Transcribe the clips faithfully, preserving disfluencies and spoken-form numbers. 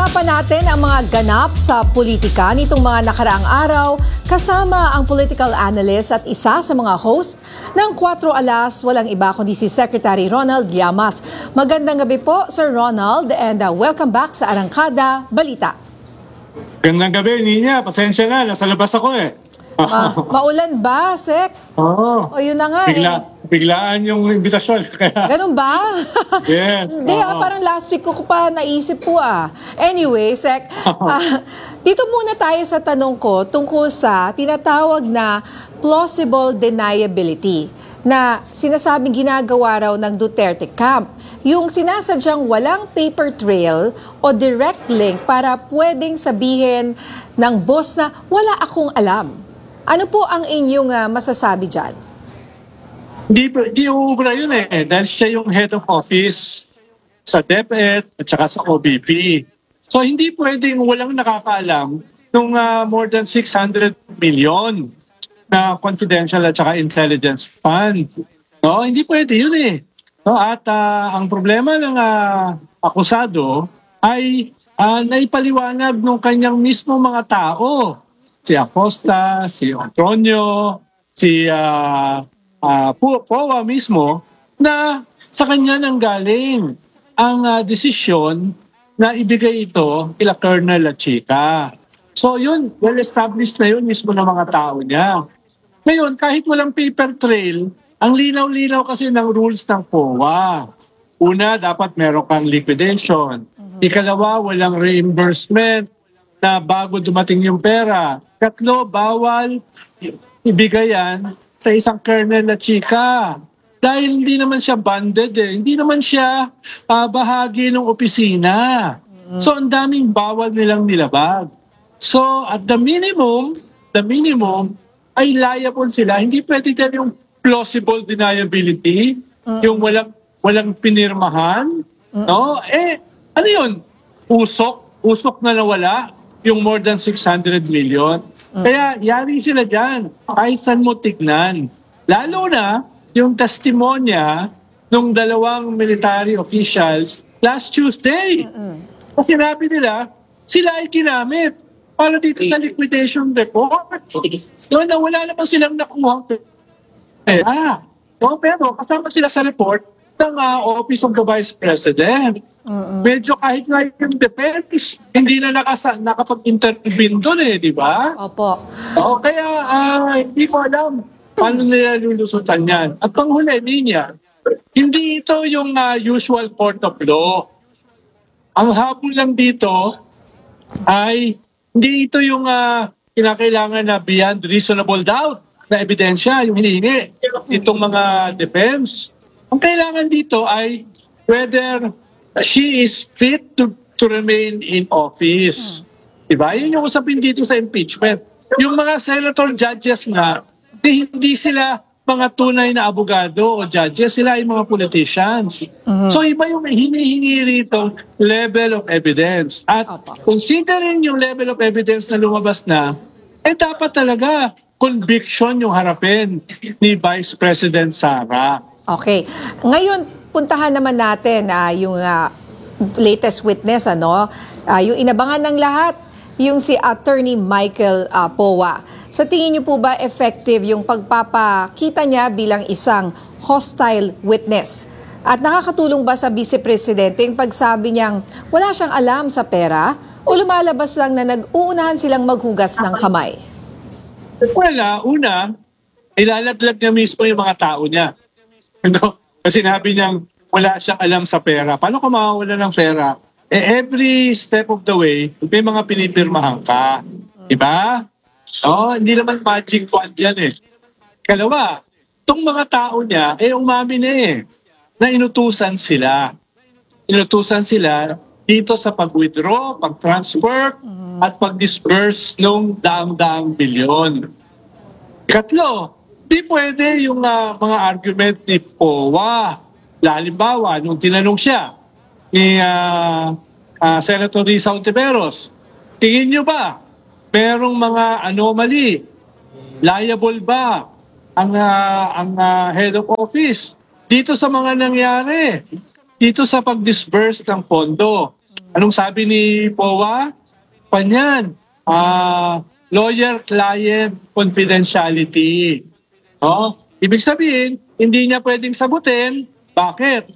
Pag-uusapan natin ang mga ganap sa politika nitong mga nakaraang araw kasama ang political analyst at isa sa mga host ng Cuatro Alas, walang iba kundi si Secretary Ronald Llamas. Magandang gabi po, Sir Ronald, and uh, welcome back sa Arangkada Balita. Gandang gabi, Ninya. Pasensya na, nasa labas ako eh. Ma- maulan ba, Sek? Oo. O yun na nga Bigla, eh. Biglaan yung imbitasyon. Kaya, Ganun ba? yes. Hindi ah, oo. parang last week ko pa naisip po ah. Anyway, Sek, ah, dito muna tayo sa tanong ko tungkol sa tinatawag na plausible deniability na sinasabing ginagawa raw ng Duterte camp. Yung sinasadyang walang paper trail o direct link para pwedeng sabihin ng boss na wala akong alam. Ano po ang inyong uh, masasabi dyan? Hindi, hindi uubra yun eh. Dahil siya yung head of office sa DepEd at saka sa O B P. So hindi pwedeng walang nakakaalam nung uh, more than six hundred million na confidential at saka intelligence fund. No, hindi pwede yun eh. No, at uh, ang problema ng uh, akusado ay uh, naipaliwanag ng kanyang mismo mga tao. Si Acosta, si Antonio, si uh, uh, P O A mismo, na sa kanya nang galing ang uh, desisyon na ibigay ito kila Colonel Lachica. So yun, well-established na yun mismo ng mga tao niya. Ngayon, kahit walang paper trail, ang linaw-linaw kasi ng rules ng P O A. Una, dapat meron kang liquidation. Ikalawa, walang reimbursement na bago dumating yung pera. Katlo, bawal ibigay yan sa isang Colonel na chika. Dahil hindi naman siya banded eh. Hindi naman siya uh, bahagi ng opisina. So, ang daming bawal nilang nilabag. So, at the minimum, the minimum, ay liable sila. Hindi pwede din yung plausible deniability, uh-huh. yung walang, walang pinirmahan. Uh-huh. No? Eh, ano yun? Usok, usok na nawala yung more than six hundred million. Uh-huh. Kaya yari sila dyan. Kahit saan mo tignan. Lalo na yung testimonya ng dalawang military officials last Tuesday. Uh-huh. Kasi sinabi nila, sila ay kinamit para dito sa liquidation report. Doon na wala naman silang nakuha. Eh, ah, no, pero kasama sila sa report ng uh, Office of the Vice President. Uh-uh. Medyo kahit nga yung defense, hindi na nakasa, nakapag-intervene doon eh, di ba? Opo. O, kaya uh, hindi ko alam paano nila lulusutan yan. At panghuli, Ninya, hindi ito yung uh, usual court of law. Ang habol lang dito ay hindi ito yung uh, kinakailangan na beyond reasonable doubt na ebidensya, yung hinihingi itong mga defense. Ang kailangan dito ay whether she is fit to, to remain in office. Diba? Yun yung usapin dito sa impeachment. Yung mga senator judges nga, hindi sila mga tunay na abogado o judges, sila ay mga politicians. Uh-huh. So iba yung hinihingi rito level of evidence. At Opo. Considering yung level of evidence na lumabas na, eh dapat talaga conviction yung harapin ni Vice President Sara. Okay. Ngayon, puntahan naman natin uh, yung uh, latest witness, ano? Uh, yung inabangan ng lahat, yung si Attorney Michael uh, Powa. Sa tingin niyo po ba effective yung pagpapakita niya bilang isang hostile witness? At nakakatulong ba sa Vice Presidente yung pagsabi niyang wala siyang alam sa pera o lumalabas lang na nag-uunahan silang maghugas ng kamay? Wala. Una, ilalaglag niya mismo yung mga tao niya. No? Kasi sinabi niyang wala siyang alam sa pera. Paano ka mawawala ng pera? Eh, every step of the way, may mga pinipirmahan ka. Diba? Oh, hindi naman magic wand yan eh. Kalawa, itong mga tao niya, eh umamin na eh, na inutusan sila. Inutusan sila dito sa pag-withdraw, pag-transfer, at pag-disperse ng daang-daang bilyon. Katlo, di pwede yung uh, mga argument ni P O A. Halimbawa, nung tinanong siya ni uh, uh, Senator Risa Ontiveros, tingin nyo ba merong mga anomaly? Liable ba ang, uh, ang uh, head of office dito sa mga nangyari? Dito sa pag-disburse ng pondo? Anong sabi ni P O A? Panyan, ah, lawyer-client confidentiality. Oh, ibig sabihin, hindi niya pwedeng sagutin. Bakit?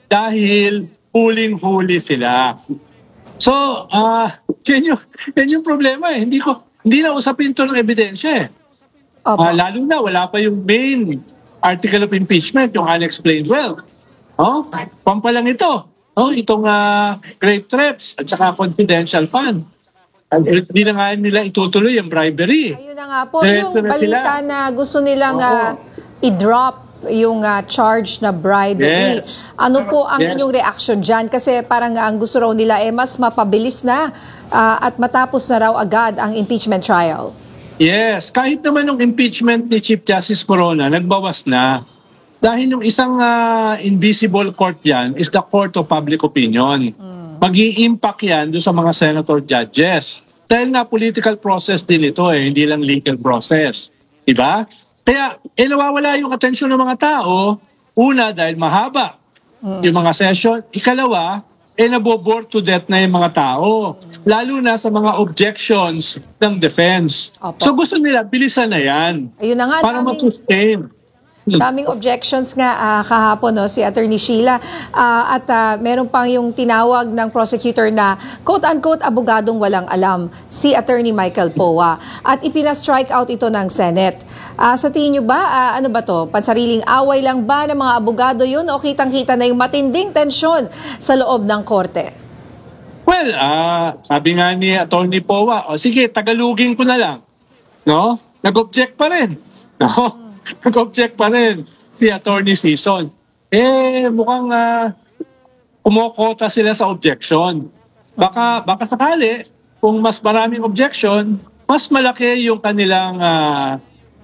Dahil huling-huli sila. So, ah, yan yung, yan yung problema eh. Hindi ko, hindi na usapin ito ng ebidensya eh. Opo. Ah, lalo na, wala pa yung main article of impeachment, yung unexplained wealth. Oh, pampalang ito. Oh, itong ah, grave threats at saka confidential fund. Hindi na nga nila itutuloy ang bribery. Ayun na nga po, Diretso yung na balita sila. na gusto nilang Oo. ah, i-drop yung ah, charge na bribery. Yes. Ano po ang Yes. inyong reaction dyan? Kasi parang ang gusto raw nila eh mas mapabilis na ah, at matapos na raw agad ang impeachment trial. Yes, kahit naman yung impeachment ni Chief Justice Corona, nagbawas na. Dahil yung isang ah, invisible court yan is the court of public opinion. Mag-i-impact yan doon sa mga senator judges. Dahil nga political process din ito eh, hindi lang legal process. Diba? Kaya eh, nawawala yung atensyon ng mga tao. Una, dahil mahaba yung mga session. Ikalawa, eh nabobore to death na yung mga tao. Lalo na sa mga objections ng defense. Opo. So gusto nila, bilisan na yan. Ayun na nga, Para daming- ma-sustain. Daming objections nga ah, kahapon no, si Attorney Sheila. Ah, at ah, meron pang yung tinawag ng prosecutor na quote-unquote abogadong walang alam, si Attorney Michael Poa. At ipina-strike out ito ng Senate. Ah, sa tingin nyo ba, ah, ano ba to? Pansariling away lang ba ng mga abogado yun o kitang-kita na yung matinding tensyon sa loob ng korte? Well, ah, sabi nga ni Attorney Poa, o sige, tagalugin ko na lang. No? Nag-object pa rin. No? Nag-object pa rin si Attorney Sison. Eh, mukhang uh, kumokota sila sa objection. Baka, baka sakali, kung mas maraming objection, mas malaki yung kanilang uh,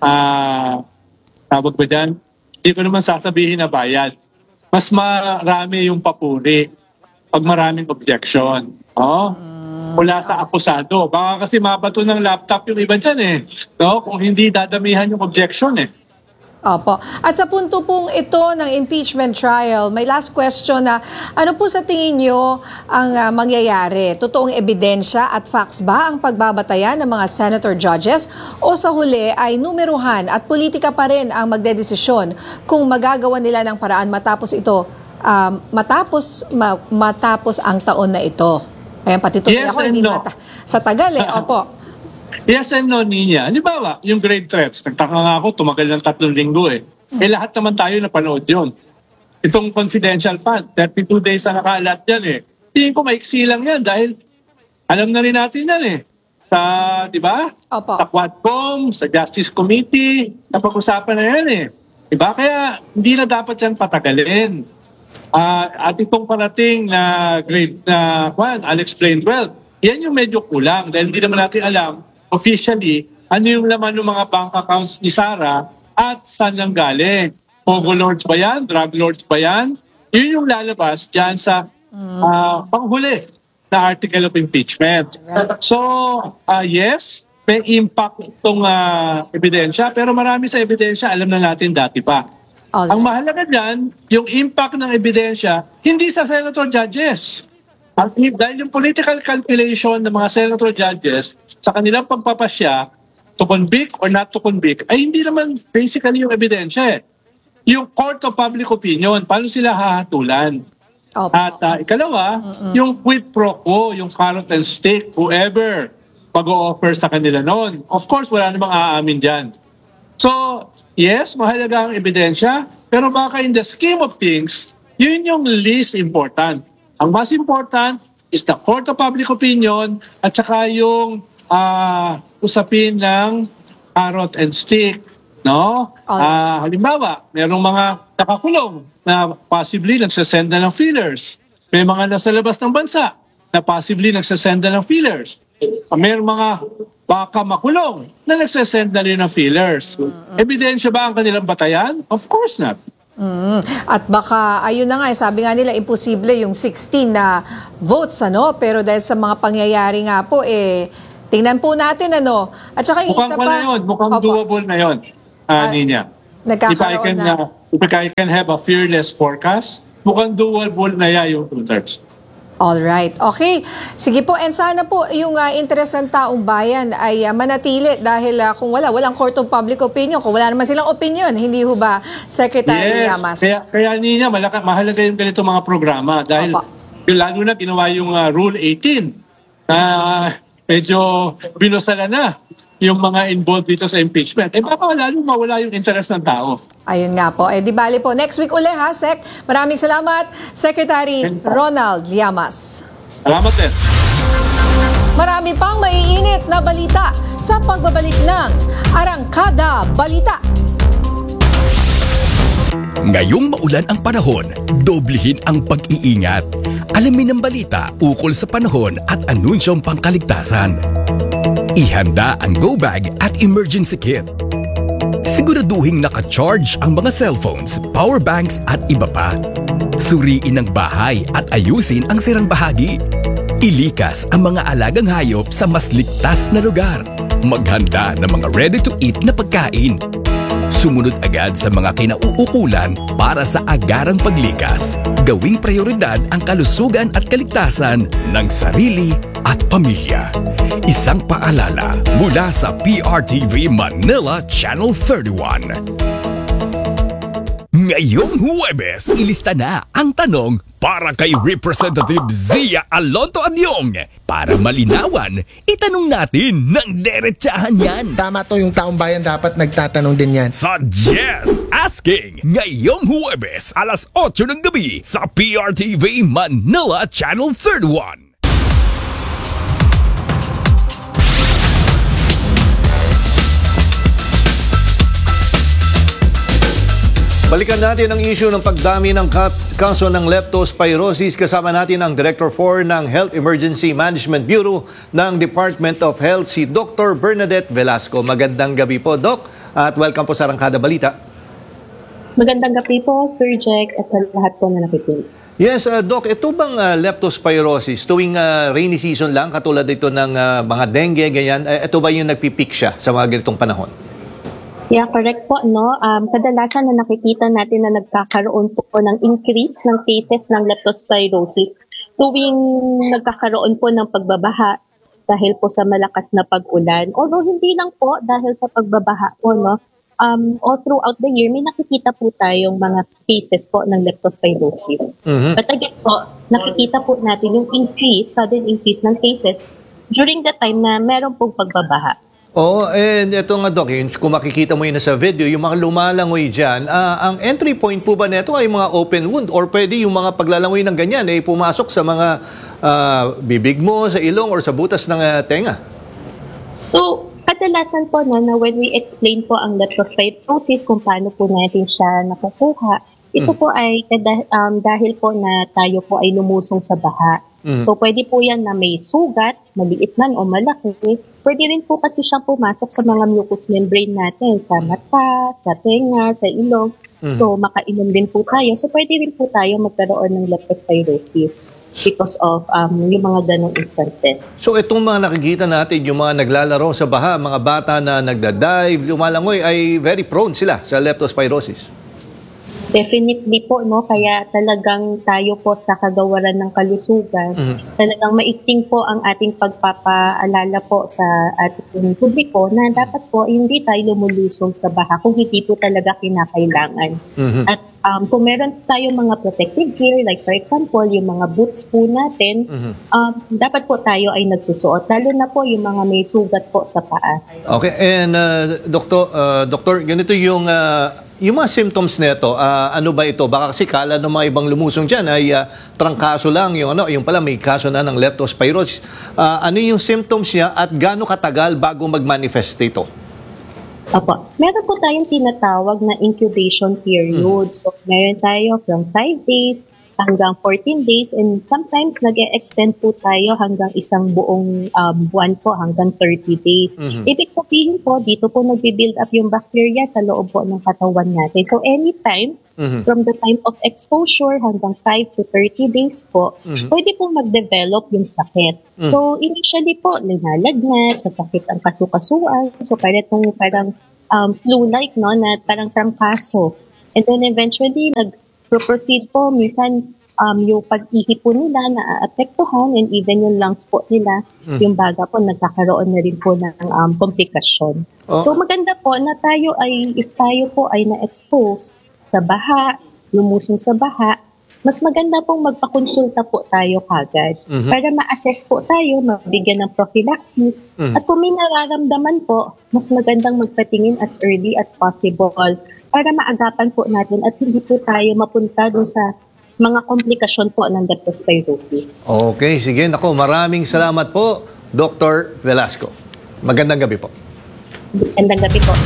uh, tawag ba dyan? Hindi ko naman sasabihin na bayad. Mas marami yung papuri pag maraming objection. Oh? Mula sa akusado. Baka kasi mabato ng laptop yung iba dyan eh. No? Kung hindi dadamihan yung objection eh. Opo. At sa punto pong ito ng impeachment trial, may last question na ano po sa tingin nyo ang ah, mangyayari? Totoong ebidensya at facts ba ang pagbabatayan ng mga senator judges o sa huli ay numeruhan at politika pa rin ang magdedesisyon kung magagawa nila ng paraan matapos ito, ah, matapos ma- matapos ang taon na ito? Ayan, pati tuloy Yes ako, and hindi no. mata. Sa tagal eh, opo. Yes and no, Nina. Halimbawa, yung grave threats, nagtaka nga ako, tumagal ng tatlong linggo eh. Eh lahat naman tayo napanood yun. Itong confidential fund, thirty-two days na nakaalat yan eh. Tingin ko maiksi lang yan dahil alam na rin natin yan eh. Sa, di ba? Opo. Sa Quadcom, sa Justice Committee, napag-usapan na yan eh. Di ba? Kaya hindi na dapat yan patagalin. Ah, at itong parating na grade na kwan, unexplained wealth, yan yung medyo kulang dahil hindi naman natin alam officially ano yung laman ng mga bank accounts ni Sarah at saan lang galing. Pogo lords ba yan? Drug lords ba yan? Yun yung lalabas dyan sa ah, panghuli na article of impeachment. So, ah, yes, may impact itong ah, ebidensya pero marami sa ebidensya alam na natin dati pa. Alright. Ang mahalaga dyan, yung impact ng ebidensya, hindi sa senator judges. At dahil yung political calculation ng mga senator judges sa kanilang pagpapasya to convict or not to convict, ay hindi naman basically yung ebidensya eh. Yung court of public opinion, paano sila hahatulan? Opo. At uh, ikalawa, yung quid pro quo, yung carrot and stick, whoever pag-o-offer sa kanila noon. Of course, wala namang aamin dyan. So, yes, mahalaga ang ebidensya, pero baka in the scheme of things, yun yung least important. Ang mas important is the court of public opinion at saka yung ah, usapin ng carrot and stick. No? Ah, halimbawa, merong mga nakakulong na possibly nagsasend na ng feelers. May mga nasa labas ng bansa na possibly nagsasend na ng feelers. May mga baka makulong na nagsasend na rin ng feelers. Ebidensya ba ang kanilang batayan? Of course not. Mm. At baka, ayun na nga, eh, sabi nga nila, imposible yung sixteen na votes, ano? Pero dahil sa mga pangyayari nga po, eh, tingnan po natin, ano? At saka yung Mukhang isa pa pa... na yun. Mukhang Opo. doable na yun, uh, Nina. If I Nagkakaroon can, na. uh, if I can have a fearless forecast, mukhang doable na yan yung two-thirds. Alright. Okay. Sige po. And sana po yung uh, interes ng taong bayan ay uh, manatili dahil uh, kung wala, walang court of public opinion. Kung wala naman silang opinion, hindi ho ba, Secretary Yes, Llamas? kaya, kaya niya, malaka, mahalaga yung ganito mga programa dahil Opo. lalo na ginawa yung uh, Rule eighteen na medyo binusala na yung mga involved dito sa impeachment. Eh baka lalo mawala yung interest ng tao. Ayun nga po. Eh di bali po. Next week uli ha, Sec. Maraming salamat, Secretary Ronald Llamas. Salamat din. Marami pang maiinit na balita sa pagbabalik ng Arangkada Balita. Ngayong maulan ang panahon, doblehin ang pag-iingat. Alamin ang balita ukol sa panahon at anunsyong pangkaligtasan. Ihanda ang go bag at emergency kit. Siguraduhing naka-charge ang mga cellphones, power banks at iba pa. Suriin ang bahay at ayusin ang sirang bahagi. Ilikas ang mga alagang hayop sa mas ligtas na lugar. Maghanda ng mga ready-to-eat na pagkain. Sumunod agad sa mga kinauukulan para sa agarang paglikas. Gawing prioridad ang kalusugan at kaligtasan ng sarili at pamilya. Isang paalala mula sa P R T V Manila Channel thirty-one. Ngayong Huwebes, ilista na ang tanong para kay Representative Zia Alonto Adyong. Para malinawan, itanong natin ng derechahan yan. Tama to, yung taong bayan dapat nagtatanong din yan. Sa Just Asking, ngayong Huwebes, alas otso ng gabi sa P R T V Manila Channel thirty-one. Balikan natin ang issue ng pagdami ng kat- kaso ng leptospirosis. Kasama natin ang Director four ng Health Emergency Management Bureau ng Department of Health, si Doctor Bernadette Velasco. Magandang gabi po, Doc, at welcome po sa Arangkada Balita. Magandang gabi po, Sir Jack, at sa lahat po na nakikinig. Yes, uh, Doc, ito bang uh, leptospirosis, tuwing uh, rainy season lang, katulad ito ng uh, mga dengue, ganyan, uh, ito ba yung nagpipik siya sa mga ganitong panahon? Yeah, correct po, no? Um, kadalasan na nakikita natin na nagkakaroon po ng increase ng cases ng leptospirosis tuwing nagkakaroon po ng pagbabaha dahil po sa malakas na pag-ulan. Although hindi lang po dahil sa pagbabaha po, no? Um, all throughout the year, may nakikita po tayong mga cases po ng leptospirosis. Mhm. But again po, nakikita po natin yung increase, sudden increase ng cases during the time na meron pong pagbabaha. Oo, and ito nga, Doc, yun, kung makikita mo yun sa video, yung mga lumalangoy dyan, ah, ang entry point po ba nito ay mga open wound or pwede yung mga paglalangoy ng ganyan ay pumasok sa mga ah, bibig mo, sa ilong or sa butas ng ah, tenga? So, kadalasan po no, na when we explain po ang leptospirosis, kung paano po natin siya nakukuha, ito po ay kada- um, dahil po na tayo po ay lumusong sa baha. Mhm. So, pwede po yan na may sugat, maliit man o malaki. Pwede rin po kasi siyang pumasok sa mga mucous membrane natin, sa mata, sa tenga, sa ilong. So, makainom din po tayo. So, pwede rin po tayo magkaroon ng leptospirosis because of um, yung mga ganong instances. So itong mga nakikita natin, yung mga naglalaro sa baha, mga bata na nagda-dive, lumalangoy, ay very prone sila sa leptospirosis. Definitely po, no? Kaya talagang tayo po sa kagawaran ng kalusugan, talagang maikting po ang ating pagpapaalala po sa ating publiko na dapat po hindi tayo lumulusong sa baha kung hindi po talaga kinakailangan. At um, kung meron tayong mga protective gear, like for example, yung mga boots po natin, um, dapat po tayo ay nagsusuot, lalo na po yung mga may sugat po sa paa. Okay, and uh, Doktor, uh, Doktor, ganito yung uh, yung mga symptoms nito, uh, ano ba ito? Baka kasi kala ng mga ibang lumusong dyan ay uh, trangkaso lang, yung ano, yung pala may kaso na ng leptospirosis. Uh, ano yung symptoms niya at gaano katagal bago mag-manifest ito? Opo. Meron po tayong tinatawag na incubation period. So, meron tayo from five days hanggang fourteen days and sometimes nag-e-extend po tayo hanggang isang buong um, buwan po hanggang thirty days. Ibig sabihin po, dito po nagbi-build up yung bacteria sa loob po ng katawan natin. So, anytime, from the time of exposure hanggang five to thirty days po, pwede po mag-develop yung sakit. So, initially po, linalagnat, masakit ang kasukasuan. So, parang itong parang um, flu-like, no, na parang trangkaso. And then eventually, nag-proceed po, minsan um, yung pag-ihi po nila naaapektuhan and even yung lungs po nila, yung baga po nagkakaroon na rin po ng um, komplikasyon. Oh. So maganda po na tayo ay, if tayo po ay na-expose sa baha, lumusong sa baha, mas maganda pong magpakonsulta po tayo kagad para ma-assess po tayo, mabigyan ng prophylaxis. At kung may nararamdaman po, mas magandang magpatingin as early as possible para maagapan po natin at hindi po tayo mapunta dun sa mga komplikasyon po ng leptospirosis. Okay, sige. Nako, maraming salamat po, Doctor Velasco. Magandang gabi po. Magandang gabi po.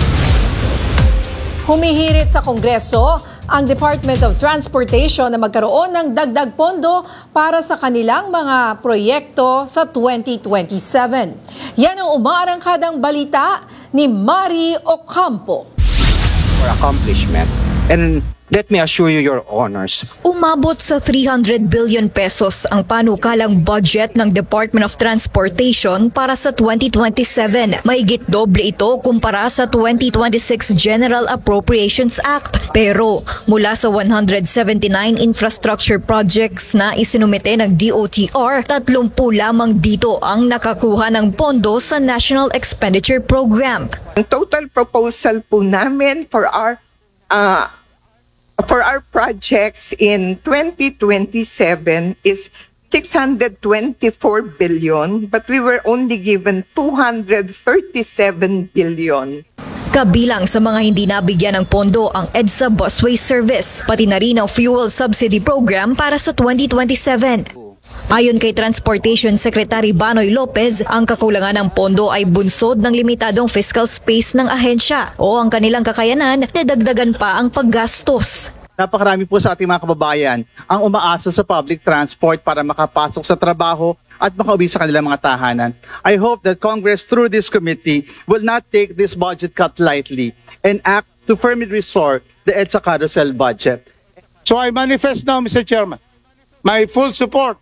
Humihirit sa Kongreso ang Department of Transportation na magkaroon ng dagdag pondo para sa kanilang mga proyekto sa twenty twenty-seven. Yan ang umaarangkadang balita ni Mari Ocampo. For accomplishment. And let me assure you, Your Honors, Umabot sa three hundred billion pesos ang panukalang budget ng Department of Transportation para sa twenty twenty-seven. Mahigit doble ito kumpara sa twenty twenty-six General Appropriations Act. Pero mula sa one hundred seventy-nine infrastructure projects na isinumite ng D O T R, thirty lamang dito ang nakakuha ng pondo sa National Expenditure Program. Ang total proposal po namin for our uh, for our projects in twenty twenty-seven is six hundred twenty-four billion, but we were only given two hundred thirty-seven billion. Kabilang sa mga hindi nabigyan ng pondo ang EDSA busway service, pati na rin ang fuel subsidy program para sa twenty twenty-seven. Ayon kay Transportation Secretary Banoy Lopez, ang kakulangan ng pondo ay bunsod ng limitadong fiscal space ng ahensya o ang kanilang kakayanan na dagdagan pa ang paggastos. Napakarami po sa ating mga kababayan ang umaasa sa public transport para makapasok sa trabaho at makauwi sa kanilang mga tahanan. I hope that Congress through this committee will not take this budget cut lightly and act to firmly restore the EDSA carousel budget. So I manifest now, Mister Chairman, my full support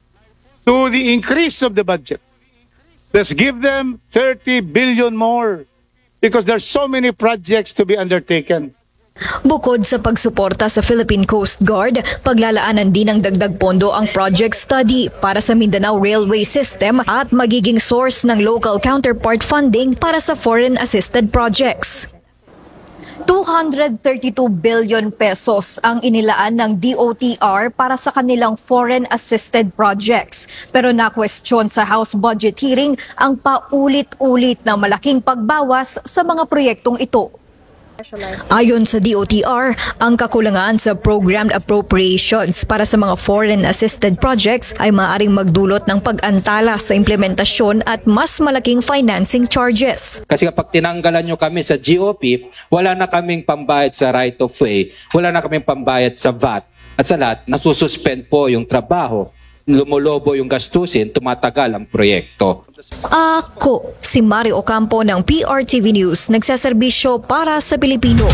to the increase of the budget. Let's give them thirty billion more because there's so many projects to be undertaken. Bukod sa pagsuporta sa Philippine Coast Guard, paglalaanan din ng dagdag pondo ang project study para sa Mindanao Railway System at magiging source ng local counterpart funding para sa foreign assisted projects. two hundred thirty-two billion pesos ang inilaan ng D O T R para sa kanilang foreign assisted projects. Pero na-question sa House Budget hearing ang paulit-ulit na malaking pagbawas sa mga proyektong ito. Ayon sa D O T R, ang kakulangan sa programmed appropriations para sa mga foreign assisted projects ay maaaring magdulot ng pag-antala sa implementasyon at mas malaking financing charges. kasi kapag tinanggalan nyo kami sa G O P, wala na kaming pambayad sa right of way, wala na kaming pambayad sa V A T, at sa lahat, nasususpend po yung trabaho, lumulobo yung gastusin, tumatagal ang proyekto. Ako, si Mari Ocampo ng P R T V News, nagsaserbisyo para sa Pilipino.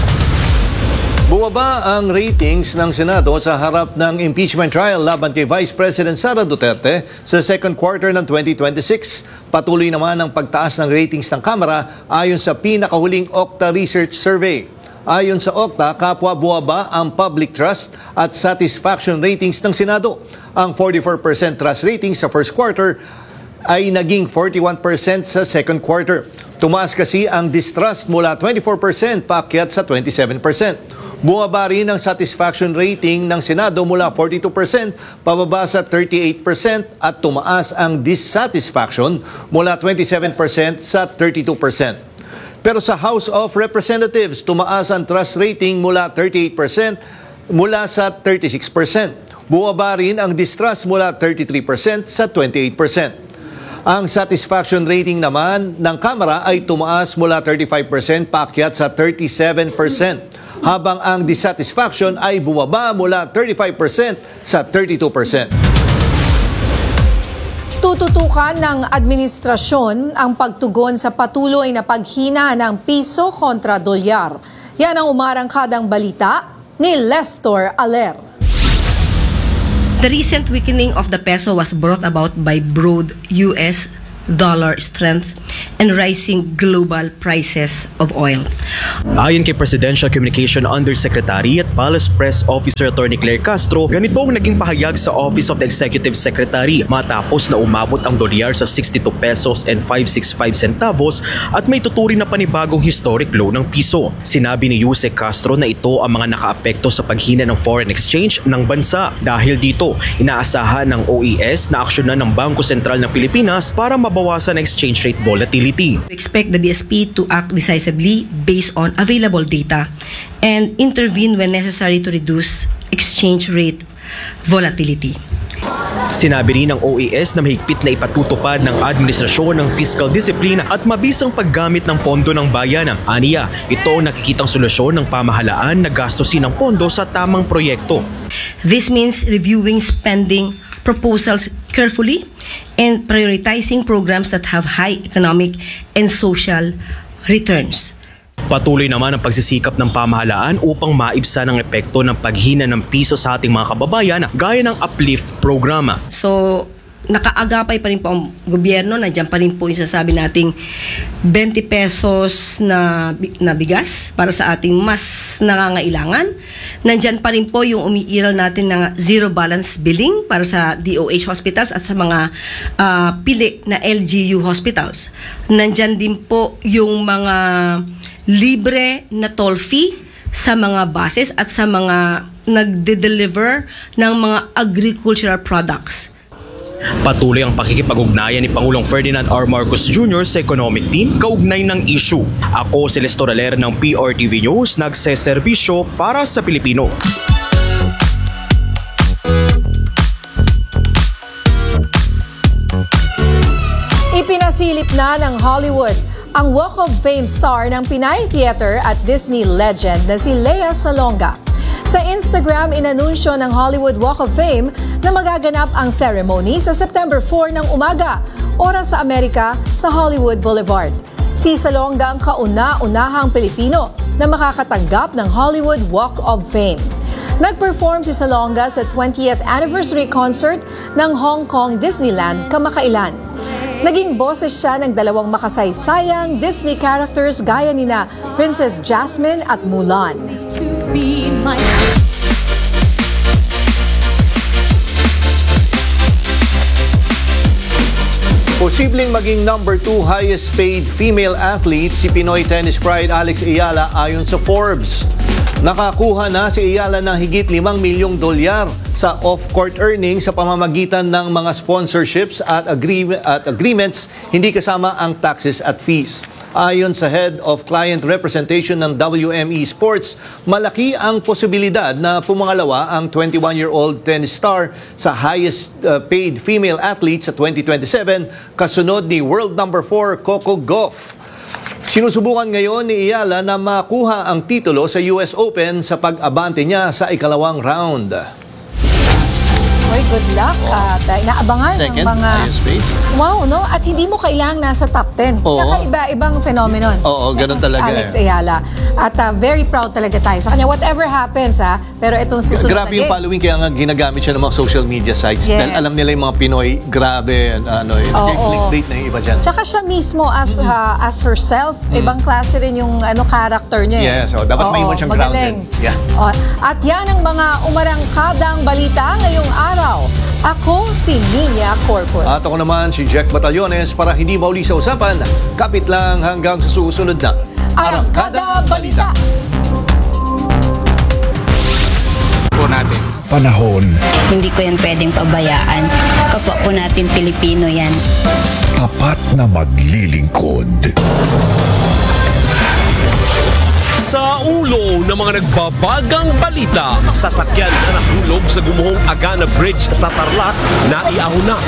Bumaba ang ratings ng Senado sa harap ng impeachment trial laban kay Vice President Sara Duterte sa second quarter ng twenty twenty-six. Patuloy naman ang pagtaas ng ratings ng Kamara ayon sa pinakahuling Okta Research Survey. Ayon sa Okta, kapwa buwaba ang public trust at satisfaction ratings ng Senado. Ang forty-four percent trust rating sa first quarter ay naging forty-one percent sa second quarter. Tumaas kasi ang distrust mula twenty-four percent paakyat sa twenty-seven percent. Bumaba rin ang satisfaction rating ng Senado mula forty-two percent pababa sa thirty-eight percent at tumaas ang dissatisfaction mula twenty-seven percent sa thirty-two percent. Pero sa House of Representatives, tumaas ang trust rating mula thirty-eight percent mula sa thirty-six percent. Bumaba rin ang distrust mula thirty-three percent sa twenty-eight percent. Ang satisfaction rating naman ng Kamara ay tumaas mula thirty-five percent paakyat sa thirty-seven percent, habang ang dissatisfaction ay bumaba mula thirty-five percent sa thirty-two percent. Tututukan ng administrasyon ang pagtugon sa patuloy na paghina ng piso kontra dolyar. Yan ang umarangkadang balita ni Lester Aler. The recent weakening of the peso was brought about by broad U S dollar strength and rising global prices of oil. Ayon kay Presidential Communication Undersecretary at Palace Press Officer Attorney Claire Castro, ganito ang naging pahayag sa Office of the Executive Secretary matapos na umabot ang dolyar sa sixty-two pesos and five sixty-five centavos at may tuturing na panibagong historic low ng piso. Sinabi ni Yusek Castro na ito ang mga nakaapekto sa paghina ng foreign exchange ng bansa. Dahil dito, inaasahan ng O E S na aksyonan ng Bangko Sentral ng Pilipinas para mabawasan ang exchange rate volatility. We expect the B S P to act decisively based on available data and intervene when necessary to reduce exchange rate volatility. Sinabi rin ng O E S na mahigpit na ipatutupad ng administrasyon ng fiscal discipline at mabisang paggamit ng pondo ng bayan. Aniya, ito ang nakikitang solusyon ng pamahalaan na gastusin ang pondo sa tamang proyekto. This means reviewing spending proposals carefully and prioritizing programs that have high economic and social returns. Patuloy naman ang pagsisikap ng pamahalaan upang maibsan ang epekto ng paghina ng piso sa ating mga kababayan gaya ng Uplift programa. So, nakaagapay pa rin po ang gobyerno, nandiyan pa rin po yung sasabi nating twenty pesos na, na bigas para sa ating mas nangangailangan. Nandiyan pa rin po yung umiiral natin ng zero balance billing para sa D O H hospitals at sa mga uh, pili na L G U hospitals. Nandiyan din po yung mga libre na toll fee sa mga buses at sa mga nagde-deliver ng mga agricultural products. Patuloy ang pakikipag-ugnayan ni Pangulong Ferdinand R. Marcos Junior sa economic team kaugnay ng issue. Ako si Lester Alera ng P R T V News, nagseserbisyo para sa Pilipino. Ipinasilip na ng Hollywood ang Walk of Fame star ng Pinay Theater at Disney legend na si Lea Salonga. Sa Instagram, inanunsyo ng Hollywood Walk of Fame na magaganap ang ceremony sa September four ng umaga, oras sa Amerika sa Hollywood Boulevard. Si Salonga ang kauna-unahang Pilipino na makakatanggap ng Hollywood Walk of Fame. Nag-perform si Salonga sa twentieth anniversary concert ng Hong Kong Disneyland kamakailan. Naging boses siya ng dalawang makasaysayang Disney characters gaya nina Princess Jasmine at Mulan. Posibleng maging number two highest paid female athlete si Pinoy tennis pride Alex Ayala ayon sa Forbes. Nakakuha na si Ayala ng higit limang milyong dolyar sa off-court earnings sa pamamagitan ng mga sponsorships at, agree- at agreements, hindi kasama ang taxes at fees. Ayon sa Head of Client Representation ng W M E Sports, malaki ang posibilidad na pumangalawa ang twenty-one-year-old tennis star sa highest uh, paid female athlete sa twenty twenty-seven, kasunod ni world number four Coco Gauff. Sinusubukan ngayon ni Ayala na makuha ang titulo sa U S Open sa pag-abante niya sa ikalawang round. Oy, good luck. At uh, inaabangan Second, ng mga... highest paid. Wow, no? At hindi mo kailangang nasa top ten. Oo. Kakaiba-ibang phenomenon. Oo, ganun Itong talaga si Alex eh. Ayala. At uh, very proud talaga tayo sa kanya. Whatever happens, ha? Pero itong susunod Grabe na yung game. following, kaya nga ginagamit siya ng mga social media sites. Yes. Dahil alam nila yung mga Pinoy, grabe, ano, yung Oo. clickbait na yung iba dyan. Tsaka siya mismo as uh, as herself, ibang klase rin yung ano character niya. eh. Yes, oh, dapat may Oo, iwan siyang magaling. grounded. Yeah. Oh, at yan ang mga umarangkadang balita ngayong araw. Ako si Nina Corpus. At ako naman si Jack Batallones para hindi mauli sa usapan. Kapit lang hanggang sa susunod na Arangkada Balita. Po natin. Panahon. Hindi ko yan pwedeng pabayaan. Kapwa po natin Pilipino yan. Tapat na maglilingkod. Sa ulo ng mga nagbabagang balita, sasakyan na nahulog sa gumuhong Agana Bridge sa Tarlac na iahon na.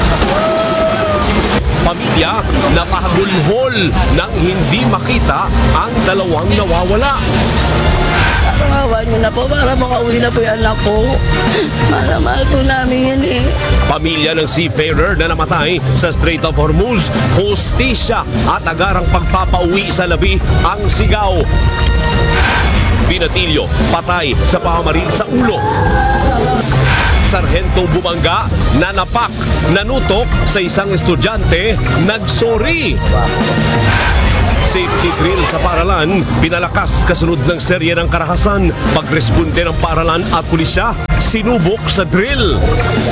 Pamilya na pahagulhol nang hindi makita ang dalawang nawawala. Pangawan niyo na po para makauwi na po yung anak ko. Mahal po namin yan eh. Pamilya ng seafarer na namatay sa Strait of Hormuz, hostisya at agarang pagpapauwi sa labi ang sigaw. Binatilyo, patay sa pamamaril sa ulo. sarhentong bumangga, nanapak, nanutok sa isang estudyante, nagsorry. Safety drill sa paaralan, pinalakas kasunod ng serye ng karahasan. Pagresponde ng paaralan at pulisya, sinubok sa drill.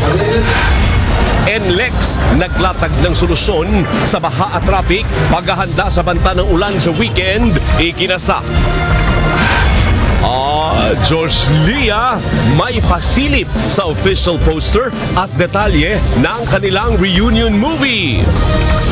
N L E X naglatag ng solusyon sa baha at traffic, paghahanda sa banta ng ulan sa weekend, ikinasa. Ah, George Lia may pasilip sa official poster at detalye ng kanilang reunion movie.